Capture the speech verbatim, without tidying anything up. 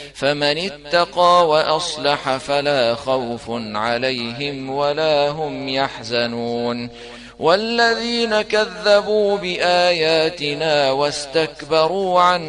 فمن اتقى وأصلح فلا خوف عليهم ولا هم يحزنون. والذين كذبوا بآياتنا واستكبروا عنها